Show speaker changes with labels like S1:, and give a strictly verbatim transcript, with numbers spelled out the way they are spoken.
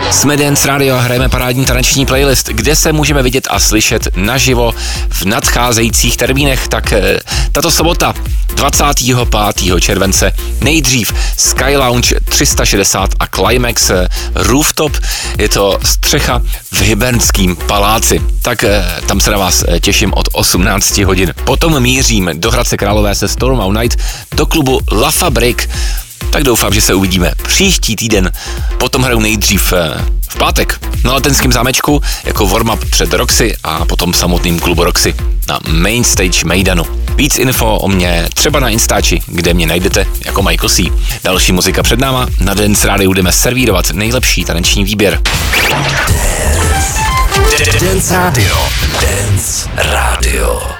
S1: Jsme Dance Radio a hrajeme parádní taneční playlist, kde se můžeme vidět a slyšet naživo v nadcházejících termínech. Tak tato sobota dvacátého pátého července nejdřív Sky Lounge tři sta šedesát a Climax Rooftop, je to střecha v Hybernském paláci. Tak tam se na vás těším od osmnácti hodin. Potom mířím do Hradce Králové se Storm Out Night do klubu La Fabrique. Tak doufám, že se uvidíme příští týden. Potom hraju nejdřív v pátek na Letenském zámečku jako warm-up před Roxy a potom v samotným klubu Roxy na Main Stage Mejdanu. Víc info o mě třeba na Instači, kde mě najdete jako Michael C. Další muzika před náma. Na Dance Radio budeme servírovat nejlepší taneční výběr.
S2: Dance Radio. Dance Radio.